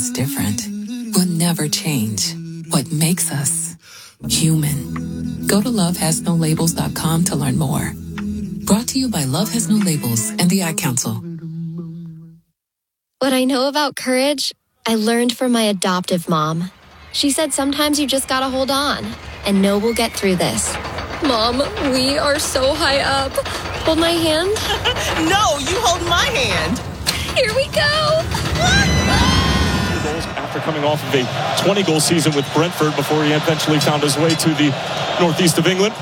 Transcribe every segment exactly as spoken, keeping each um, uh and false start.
It's different. Will never change. What makes us human. Go to love has no labels dot com to learn more. Brought to you by Love Has No Labels and the Ad Council. What I know about courage, I learned from my adoptive mom. She said sometimes you just gotta hold on and know we'll get through this. Mom, we are so high up. Hold my hand. No, you hold my hand. Here we go. Goals after coming off of a twenty-goal season with Brentford before he eventually found his way to the northeast of England.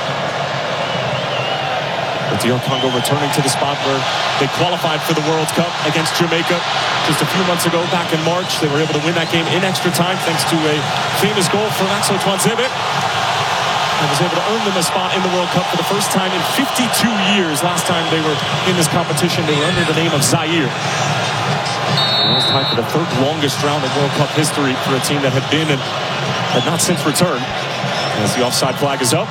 But D R Congo returning to the spot where they qualified for the World Cup against Jamaica just a few months ago, back in March. They were able to win that game in extra time thanks to a famous goal from Axel Tuanzebe. And was able to earn them a spot in the World Cup for the first time in fifty-two years. Last time they were in this competition, they were under the name of Zaire. It was tied for the third longest round of World Cup history for a team that had been and had not since returned. As the offside flag is up.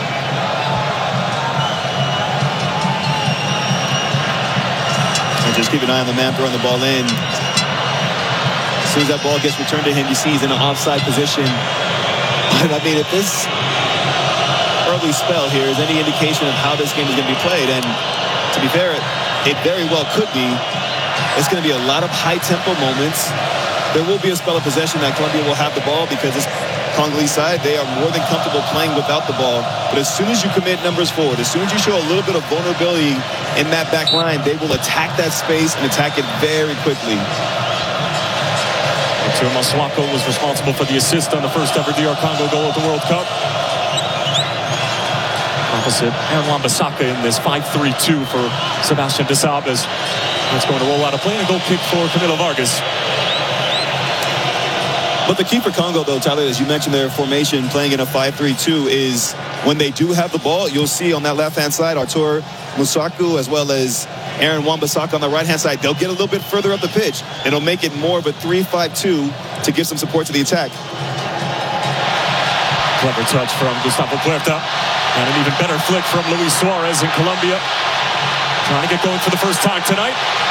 Just keep an eye on the man throwing the ball in. As soon as that ball gets returned to him, you see he's in an offside position. But I mean, if this early spell here is any indication of how this game is going to be played, and to be fair, it very well could be, it's going to be a lot of high-tempo moments. There will be a spell of possession that Colombia will have the ball because this Congolese side, they are more than comfortable playing without the ball. But as soon as you commit numbers forward, as soon as you show a little bit of vulnerability in that back line, they will attack that space and attack it very quickly. Artur Masuaku was responsible for the assist on the first ever D R Congo goal at the World Cup. Opposite Aaron Wan-Bissaka in this five three two for Sebastian Desabre. That's going to roll out a play and a goal kick for Camilo Vargas. But the key for Congo, though, Tyler, as you mentioned, their formation playing in a five three two is when they do have the ball, you'll see on that left-hand side, Artur Masuaku as well as Aaron Wan-Bissaka on the right-hand side. They'll get a little bit further up the pitch, and it'll make it more of a three five two to give some support to the attack. Clever touch from Gustavo Puerta, and an even better flick from Luis Suarez in Colombia. Trying to get going for the first time tonight.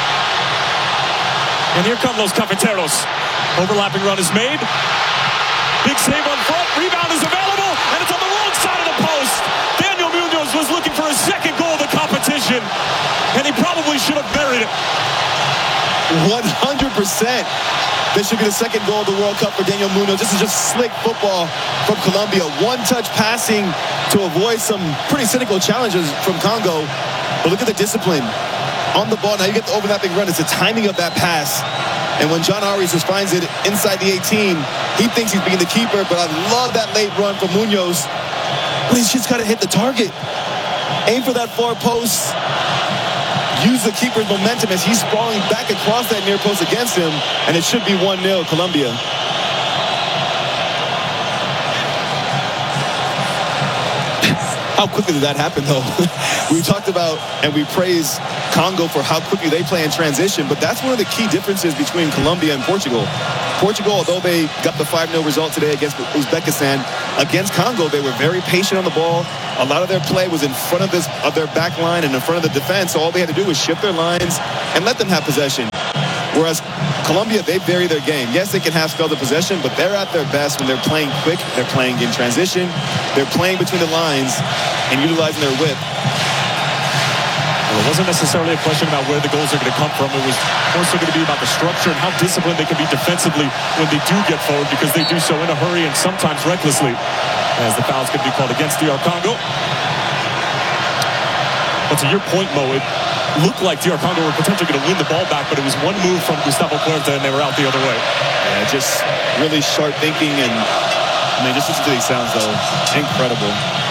And here come Los Cafeteros. Overlapping run is made. Big save on front. Rebound is available. And it's on the wrong side of the post. Daniel Munoz was looking for his second goal of the competition. And he probably should have buried it. one hundred percent. This should be the second goal of the World Cup for Daniel Munoz. This is just slick football from Colombia. One-touch passing to avoid some pretty cynical challenges from Congo. But look at the discipline. On the ball, now you get the overlapping run. It's the timing of that pass. And when John Arias just finds it inside the eighteen, he thinks he's being the keeper, but I love that late run from Munoz. But he's just got to hit the target. Aim for that far post. Use the keeper's momentum as he's sprawling back across that near post against him, and it should be one nil Colombia. How quickly did that happen, though? We talked about and we praise Congo for how quickly they play in transition, but that's one of the key differences between Colombia and Portugal. Portugal, although they got the five nil result today against Uzbekistan, against Congo, they were very patient on the ball. A lot of their play was in front of, this, of their back line and in front of the defense, so all they had to do was shift their lines and let them have possession. Whereas Colombia, they vary their game. Yes, they can have spells of possession, but they're at their best when they're playing quick, they're playing in transition, they're playing between the lines and utilizing their width. Well, it wasn't necessarily a question about where the goals are going to come from. It was more so going to be about the structure and how disciplined they can be defensively when they do get forward, because they do so in a hurry and sometimes recklessly. As the foul's going to be called against D R Congo. But to your point, Mo, it looked like D R Congo were potentially going to win the ball back, but it was one move from Gustavo Puerta and they were out the other way. Yeah, just really sharp thinking, and I mean, just listen to these sounds, though. Incredible.